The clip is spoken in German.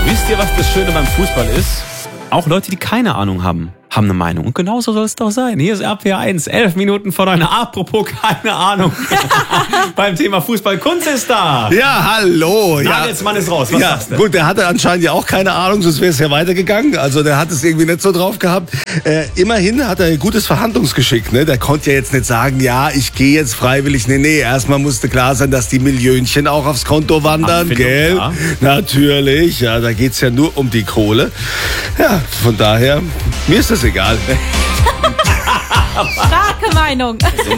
Wisst ihr, was das Schöne beim Fußball ist? Auch Leute, die keine Ahnung haben eine Meinung. Und genauso soll es doch sein. Hier ist RPR1, 11 Minuten vor 9. Apropos keine Ahnung. Beim Thema Fußball. Kunz ist da. Ja, hallo. Nagelsmann ist raus. Was sagst du? Gut, der hatte anscheinend ja auch keine Ahnung, sonst wäre es ja weitergegangen. Also der hat es irgendwie nicht so drauf gehabt. Immerhin hat er ein gutes Verhandlungsgeschick. Ne? Der konnte ja jetzt nicht sagen, ja, ich gehe jetzt freiwillig. Nee, erstmal musste klar sein, dass die Millionchen auch aufs Konto wandern. Gell? Ja. Natürlich. Ja, da geht's ja nur um die Kohle. Ja, von daher, mir ist das egal. Starke Meinung.